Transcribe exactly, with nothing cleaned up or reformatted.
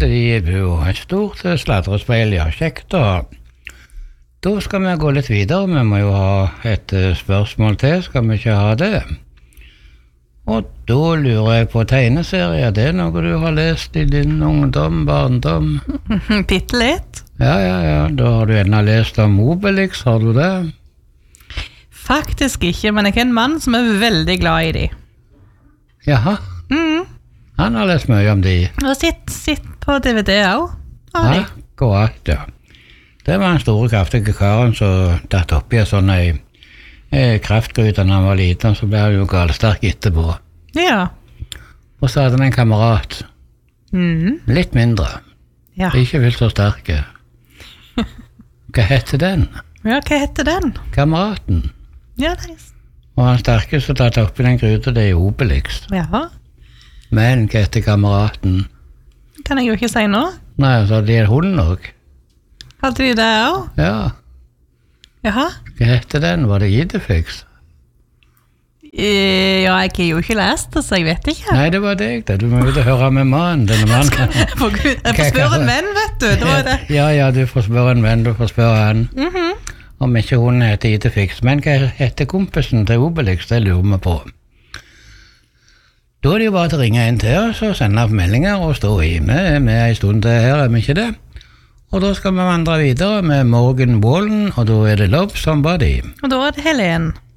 hadde de jo et stort sladrespeil, ja, kjekt, og da skal vi gå litt videre. Vi må jo ha et spørsmål til, skal vi ikke ha det? Og da lurer jeg på tegneserier. Det er noe du har lest i din ungdom, barndom? Bitte litt. Ja, ja, ja. Da har du ennå lest om Obelix, har du det? Faktisk ikke, men jeg er en mann som er veldig glad i de. Jaha. Mm. Han har lest mye om de. Og sitt, sitt på D V D også. Ja, akkurat, ja. Det var en store, kraftige karen som datt opp i en sånn ei eh, kraftgryte når han var liten, så ble han jo galsterk etterpå. Ja. Og så hadde han en kamerat. Mm. Litt mindre. Ja. Ikke vilt så sterke. Hva heter den? Ja, hva heter den? Kameraten. Ja, nice. Og han sterkeste tatt opp i den gryta, det er Obelix. Ja. Men hva heter kameraten? Kan jeg jo ikke si nå. Nei, så det er hund nok. Hadde de det også? Ja. Jaha? Hva heter den? Var det Idefix? Eh, ja, jeg har jo ikke lest det, så jeg vet ikke. Nei, det var deg det. Du må ut og høre med mannen. Denne mannen kan... Jeg får jeg får spørre en venn, vet du. Det var det. Ja, ja, du får spørre en venn, du får spørre han. Mhm. Om ikke hun heter Idefix. Men hva heter kompisen til Obelix? Det lurer vi på. Da er det jo bare til å ringe inn til oss og sende opp meldinger og stå i. Vi er med en stund til her, er vi ikke det? Og da skal vi vandre videre med Morgan Wallen, og da er det Love Somebody. Og da er det Helen.